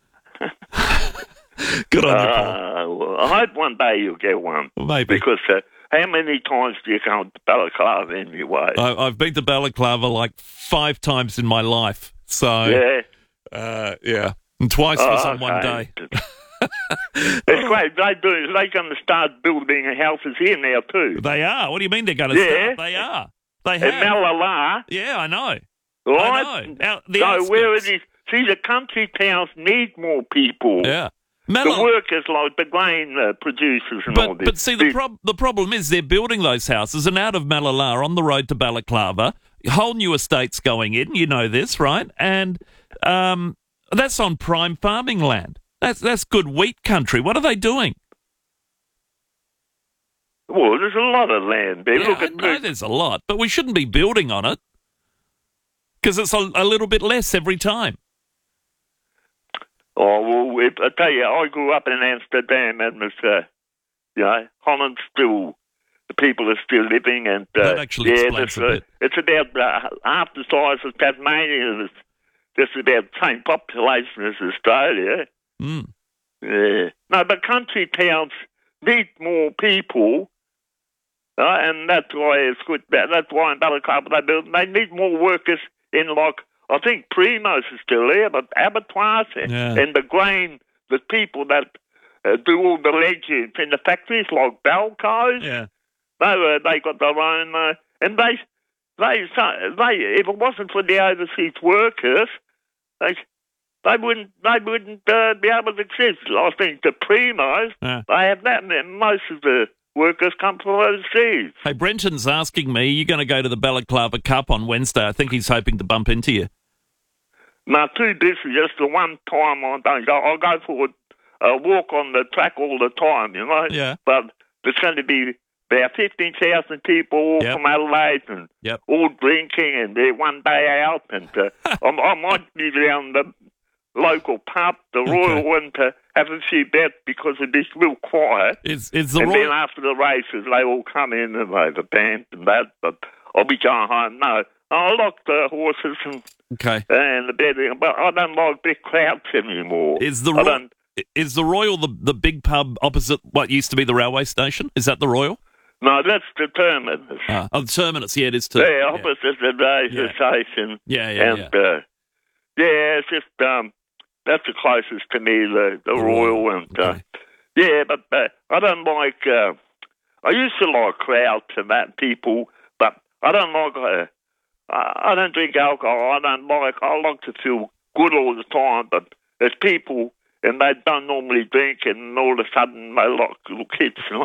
Good on you, Paul. Uh, well, I hope one day you'll get one. Maybe. Because uh, how many times do you go to Balaclava anyway? I, I've been to Balaclava like five times in my life. So, yeah. uh, yeah. And twice was Oh, on one okay. day. It's great. They do. They're going to start building houses here now too. They are. What do you mean they're going to Yeah. start? They are. They In have. Malala, Yeah, I know. right? I know. Now, the so where it outskirts. is, see, the country towns need more people. Yeah. The Malala- workers, like the grain uh, producers and all But, this. but see, the, prob- the problem is they're building those houses, and out of Malala on the road to Balaclava, whole new estates going in. You know this, right? And um, that's on prime farming land. That's that's good wheat country. What are they doing? Well, there's a lot of land there. Yeah, Look I at know the, there's a lot, but we shouldn't be building on it because it's a, a little bit less every time. Oh, well, if, I tell you, I grew up in Amsterdam, and was, uh, you know, Holland's still, the people are still living, and uh, That actually yeah, explains it's, a uh, bit. it's about uh, half the size of Tasmania. It's just about the same population as Australia. Mm. Yeah. No, but country towns need more people, uh, and that's why it's good. That's why in Balaclava they build. They need more workers in, like, I think Primo's is still there, but abattoirs and, Yeah. and the grain, the people that uh, do all the legends in the factories, like Balco's, Yeah. they uh, they got their own, uh, and they they so- they if it wasn't for the overseas workers, they they wouldn't they wouldn't uh, be able to exist. I think the Primos, Yeah. they have that, and most of the workers come from overseas. Hey, Brenton's asking me, you're going to go to the Balaclava Cup on Wednesday. I think he's hoping to bump into you. No, too busy. Just the one time I don't go. I go for a, a walk on the track all the time, you know. Yeah. But there's going to be about fifteen thousand people all Yep. from Adelaide and Yep. all drinking, and they're one day out. And uh, I, I might be down the local pub, the Royal one, to have a few bets because it'd be real quiet. Is is the and Royal... then after the races, they all come in and they have a band and that. But I'll be going home. No, I like the horses and Okay. and the betting, but I don't like big crowds anymore. Is the I Royal... don't- Is the Royal the, the big pub opposite what used to be the railway station? Is that the Royal? No, that's the Terminus. Ah, oh, the Terminus. Yeah, it is too. Yeah, opposite the race station. Yeah, yeah, and, yeah. Uh, yeah, it's just, um, that's the closest to me, the, the Royal. And, uh, yeah, but uh, I don't like, uh, I used to like crowds and that people, but I don't like, uh, I I don't drink alcohol. I don't like, I like to feel good all the time, but there's people and they don't normally drink, and all of a sudden they like little kids, you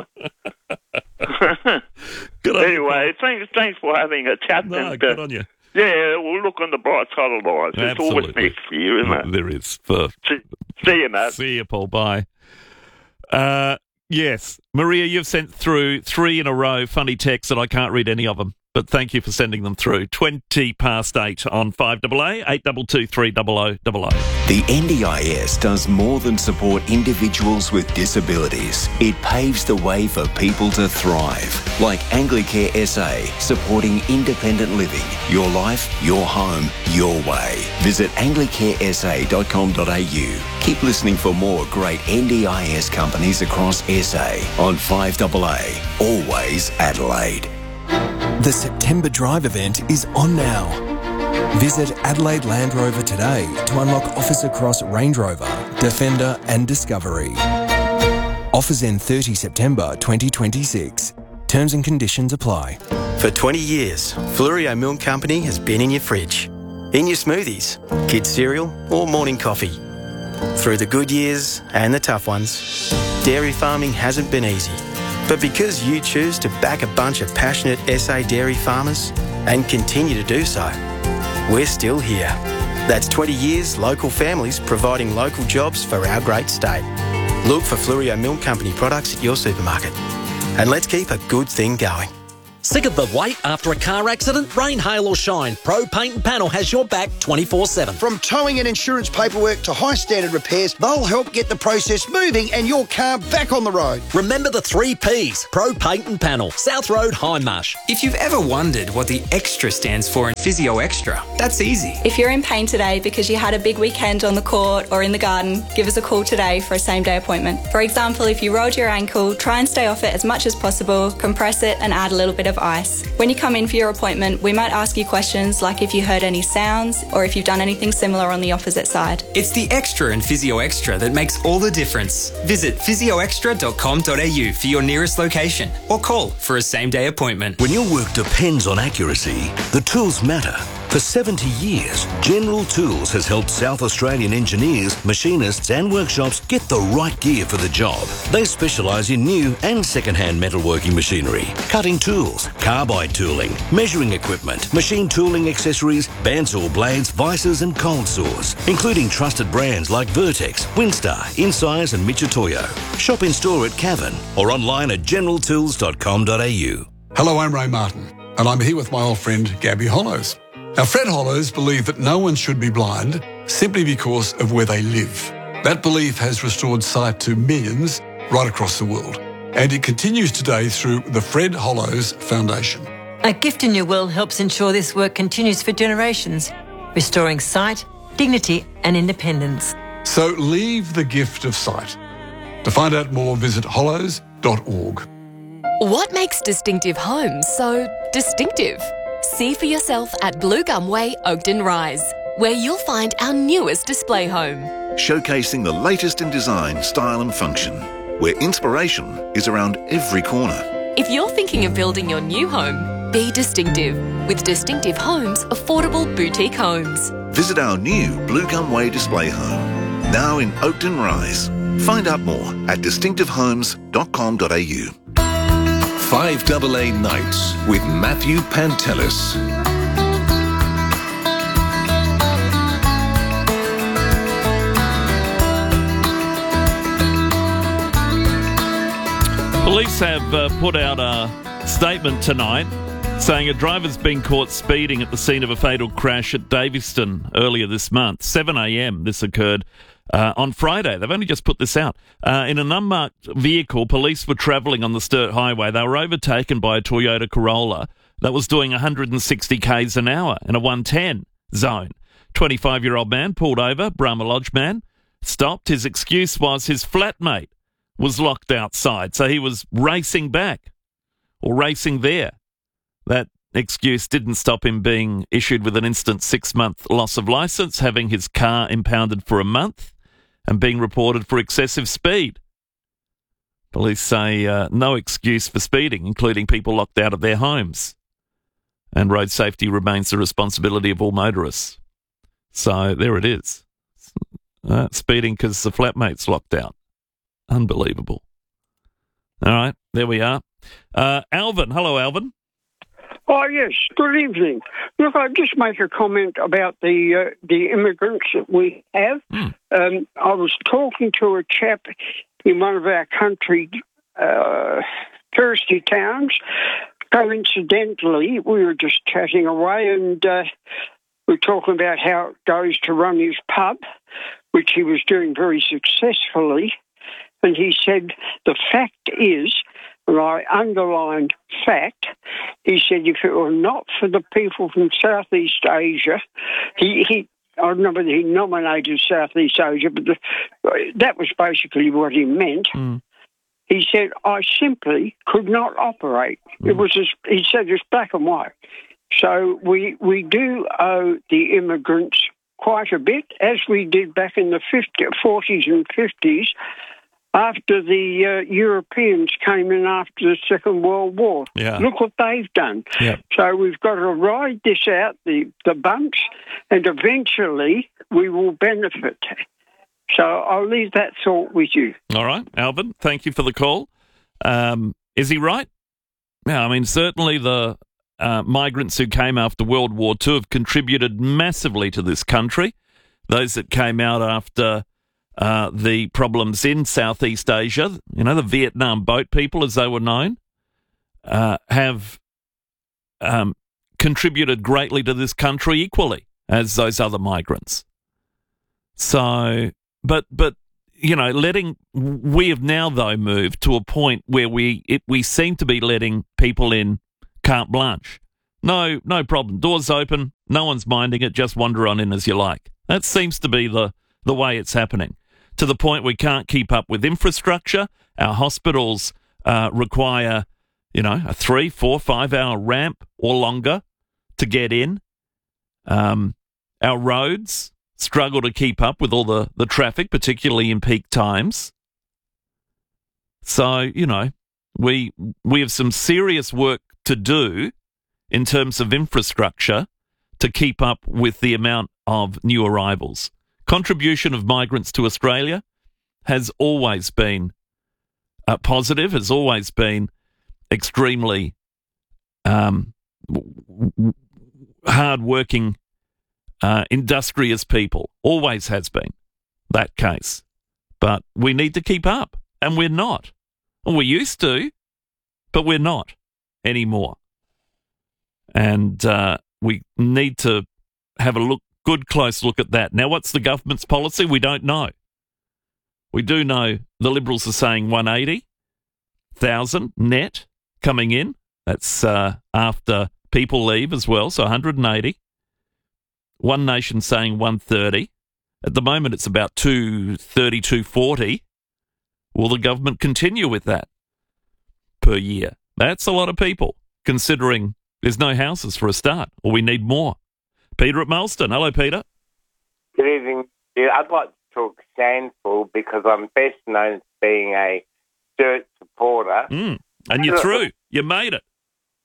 know. Good on anyway, you, thanks, thanks for having a chat. No, and, good uh, on you. Yeah, we'll look on the bright side of life. There's always Absolutely. next year, isn't it? There is. For... See, see you, mate. See you, Paul. Bye. Uh, yes. Maria, you've sent through three in a row funny texts, and I can't read any of them. But thank you for sending them through. twenty past eight on five A A, eight two two three double oh double oh. The N D I S does more than support individuals with disabilities. It paves the way for people to thrive, like Anglicare S A, supporting independent living. Your life, your home, your way. Visit anglicare s a dot com dot a u. Keep listening for more great N D I S companies across S A on five A A, always Adelaide. The September Drive event is on now. Visit Adelaide Land Rover today to unlock offers across Range Rover, Defender and Discovery. Offers end thirtieth September twenty twenty-six. Terms and conditions apply. For twenty years, Flurio Milk Company has been in your fridge, in your smoothies, kids' cereal or morning coffee. Through the good years and the tough ones, dairy farming hasn't been easy. But because you choose to back a bunch of passionate S A dairy farmers and continue to do so, we're still here. That's twenty years local families providing local jobs for our great state. Look for Flurio Milk Company products at your supermarket. And let's keep a good thing going. Sick of the wait after a car accident? Rain, hail or shine, Pro Paint and Panel has your back twenty-four seven. From towing and insurance paperwork to high standard repairs, they'll help get the process moving and your car back on the road. Remember the three P's, Pro Paint and Panel, South Road, Hindmarsh. If you've ever wondered what the extra stands for in Physio Extra, that's easy. If you're in pain today because you had a big weekend on the court or in the garden, give us a call today for a same day appointment. For example, if you rolled your ankle, try and stay off it as much as possible, compress it and add a little bit of ice. When you come in for your appointment, we might ask you questions like if you heard any sounds or if you've done anything similar on the opposite side. It's the extra in Physio Extra that makes all the difference. Visit physio extra dot com dot a u for your nearest location or call for a same-day appointment. When your work depends on accuracy, the tools matter. For seventy years, General Tools has helped South Australian engineers, machinists and workshops get the right gear for the job. They specialise in new and second-hand metalworking machinery, cutting tools, carbide tooling, measuring equipment, machine tooling accessories, bandsaw blades, vices and cold saws, including trusted brands like Vertex, Winstar, Insize and Michitoyo. Shop in store at Cavan or online at general tools dot com dot a u. Hello, I'm Ray Martin, and I'm here with my old friend Gabby Hollows. Now, Fred Hollows believed that no one should be blind simply because of where they live. That belief has restored sight to millions right across the world, and it continues today through the Fred Hollows Foundation. A Gift in Your Will helps ensure this work continues for generations, restoring sight, dignity and independence. So leave the gift of sight. To find out more, visit hollows dot org. What makes Distinctive Homes so distinctive? See for yourself at Blue Gum Way, Oakden Rise, where you'll find our newest display home. Showcasing the latest in design, style and function, where inspiration is around every corner. If you're thinking of building your new home, be distinctive with Distinctive Homes Affordable Boutique Homes. Visit our new Blue Gum Way display home, now in Oakden Rise. Find out more at distinctive homes dot com dot a u. five double A Nights with Matthew Pantelis. Police have uh, put out a statement tonight saying a driver's been caught speeding at the scene of a fatal crash at Davyston earlier this month. seven a.m. this occurred uh, on Friday. They've only just put this out. Uh, in an unmarked vehicle, police were travelling on the Sturt Highway. They were overtaken by a Toyota Corolla that was doing one hundred sixty k's an hour in a one ten zone. twenty-five-year-old man pulled over, Brahma Lodge man, stopped. His excuse was his flatmate was locked outside, so he was racing back or racing there. That excuse didn't stop him being issued with an instant six-month loss of licence, having his car impounded for a month and being reported for excessive speed. Police say uh, no excuse for speeding, including people locked out of their homes. And road safety remains the responsibility of all motorists. So there it is. Uh, speeding because the flatmate's locked out. Unbelievable. All right, there we are. Uh, Alvin. Hello, Alvin. Oh, yes. Good evening. Look, I'll just make a comment about the uh, the immigrants that we have. Mm. Um, I was talking to a chap in one of our country uh, touristy towns. Coincidentally, we were just chatting away and uh, we were talking about how it goes to run his pub, which he was doing very successfully. And he said, the fact is, and I underlined fact, he said if it were not for the people from Southeast Asia, he, he I don't know whether he nominated Southeast Asia, but the, that was basically what he meant. Mm. He said, I simply could not operate. Mm. It was, as, he said, it's black and white. So we we do owe the immigrants quite a bit, as we did back in the fifties, forties and fifties. after the uh, Europeans came in after the Second World War. Yeah. Look what they've done. Yeah. So we've got to ride this out, the, the bumps, and eventually we will benefit. So I'll leave that thought with you. All right, Alvin, thank you for the call. Um, is he right? Yeah, I mean, certainly the uh, migrants who came after World War Two have contributed massively to this country. Those that came out after uh, the problems in Southeast Asia, you know, the Vietnam boat people, as they were known, uh, have um, contributed greatly to this country equally as those other migrants. So, but, but, you know, letting, we have now, though, moved to a point where we, it, we seem to be letting people in carte blanche. No, no problem. Doors open. No one's minding it. Just wander on in as you like. That seems to be the, the way it's happening, to the point we can't keep up with infrastructure. Our hospitals uh, require, you know, a three, four, five-hour ramp or longer to get in. Um, our roads struggle to keep up with all the, the traffic, particularly in peak times. So, you know, we we have some serious work to do in terms of infrastructure to keep up with the amount of new arrivals. Contribution of migrants to Australia has always been uh, positive, has always been extremely um, hard-working, uh, industrious people. Always has been that case. But we need to keep up, and we're not. Well, we used to, but we're not anymore. And uh, we need to have a look, good close look at that. Now, what's the government's policy? We don't know. We do know the Liberals are saying one hundred eighty thousand net coming in. That's uh, after people leave as well, so one hundred eighty. One Nation saying one hundred thirty. At the moment, it's about two thirty, two forty. Will the government continue with that per year? That's a lot of people, considering there's no houses for a start, or we need more. Peter at Mailstone. Hello, Peter. Good evening. Yeah, I'd like to talk Sandford because I'm best known as being a Sturt supporter. Mm. And you're through. You made it.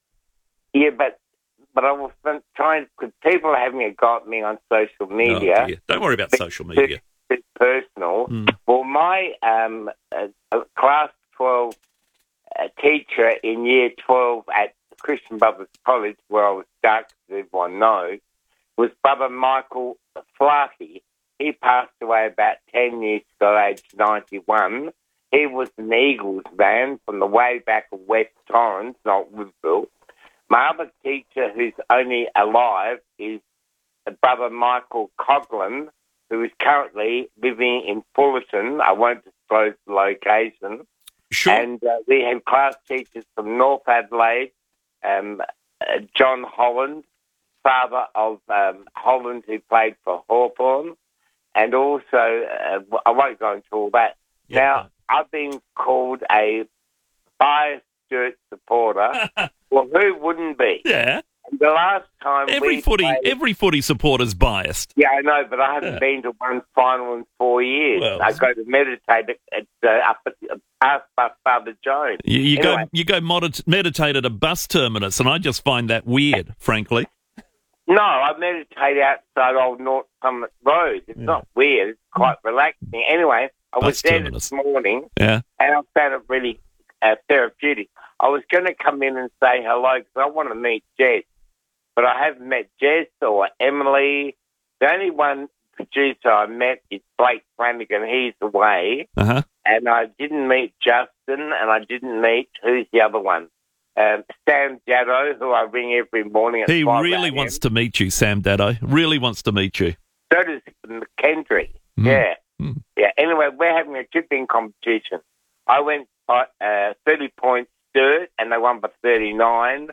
Yeah, but but I was trying, because people haven't got me on social media. Oh, dear. Don't worry about social media. It's personal. Mm. Well, my um, uh, uh, class twelve uh, teacher in year twelve at Christian Brothers College, where I was stuck, as everyone knows, was Brother Michael Flarkey. He passed away about ten years ago, aged ninety-one. He was an Eagles fan from the way back of West Torrens, not Woodville. My other teacher who's only alive is Brother Michael Coughlin, who is currently living in Fullerton. I won't disclose the location. Sure. And uh, we have class teachers from North Adelaide, um, uh, John Holland, father of um, Holland, who played for Hawthorn, and also, uh, I won't go into all that. Yeah. Now, I've been called a biased Sturt supporter. Well, who wouldn't be? Yeah. And the last time Every we footy, played, every footy supporter's biased. yeah, I know, but I haven't Yeah. been to one final in four years. Well, I go to meditate at, at uh, up at past by Father Jones. You, you Anyway. go, you go mod- meditate at a bus terminus, and I just find that weird, frankly. No, I meditate outside Old North Summit Road. It's not weird. It's quite relaxing. Anyway, I was Bus there terminus. this morning, Yeah. and I found it really uh, therapeutic. I was going to come in and say hello because I want to meet Jess, but I haven't met Jess or Emily. The only one producer I met is Blake Flanagan. He's away. Uh-huh. And I didn't meet Justin, and I didn't meet, who's the other one? Um, Sam Jaddo, who I ring every morning at He five really a m. wants to meet you, Sam Daddo. Really wants to meet you. So does McKendry. Mm. Yeah. Mm. Yeah. Anyway, we're having a chipping competition. I went by uh, thirty points Sturt, and they won by thirty-nine.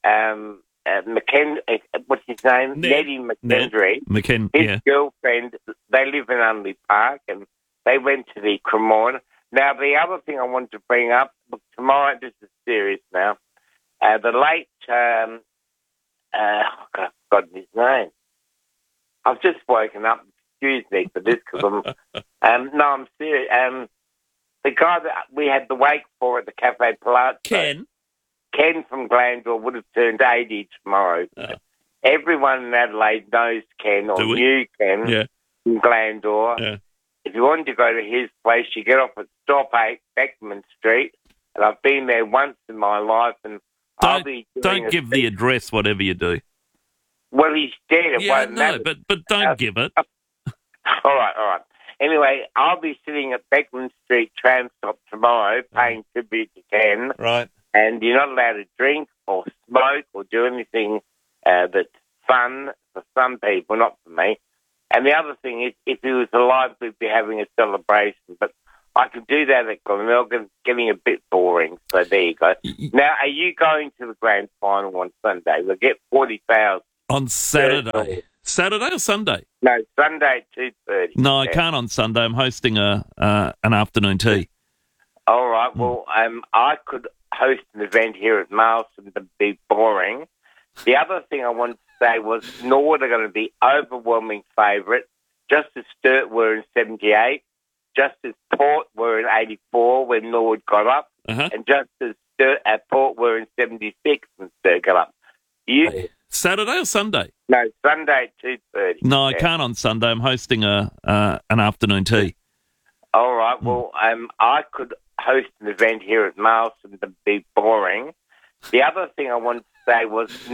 Um, uh, McKen- uh, what's his name? Ned. Nettie McKendry. McKen, His yeah. girlfriend, they live in Unley Park, and they went to the Cremorne. Now, the other thing I wanted to bring up, look, tomorrow, this is serious now, uh, the late, um, uh, oh God, I've forgotten his name. I've just woken up, excuse me for this, because I'm, um, no, I'm serious. Um, the guy that we had the wake for at the Cafe Palazzo, Ken? Ken from Glandore would have turned eighty tomorrow. Oh. Everyone in Adelaide knows Ken, or Do we? knew Ken Yeah. from Glandore. Yeah. If you wanted to go to his place, you get off at Stop eight, Beckman Street, and I've been there once in my life, and I'll Don't, be doing don't a give the address, whatever you do. Well, he's dead. It Yeah, won't no, matter. but, but don't give it. All right, all right. Anyway, I'll be sitting at Beckman Street tram stop tomorrow, paying tribute to Ken. Right. And you're not allowed to drink or smoke or do anything uh, that's fun for some people, not for me. And the other thing is, if he was alive, we'd be having a celebration. But I could do that at Glenelg. It's getting a bit boring. So there you go. Now, are you going to the grand final on Sunday? We'll get forty thousand. On Saturday. Saturday or Sunday? No, Sunday at two thirty. No, I Yeah. can't on Sunday. I'm hosting a uh, an afternoon tea. All right. Well, um, I could host an event here at Marston, but be boring. The other thing I wanted to say was Nord are going to be overwhelming favourite. Just as Sturt were in seventy-eight, just as Port were in eighty-four when Nord got up, uh-huh. and just as Sturt at Port were in seventy-six when Sturt got up. You Saturday or Sunday? No, Sunday at two thirty. No, I Yeah. can't on Sunday. I'm hosting a uh, an afternoon tea. All right. Well, um, I could host an event here at Marston, but be boring. The other thing I wanted to say was